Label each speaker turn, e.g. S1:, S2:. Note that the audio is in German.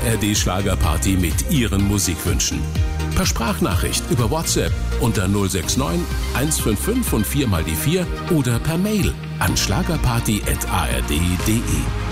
S1: ARD Schlagerparty mit Ihren Musikwünschen. Per Sprachnachricht über WhatsApp unter 069 155 und 4 mal die 4 oder per Mail an schlagerparty@ard.de.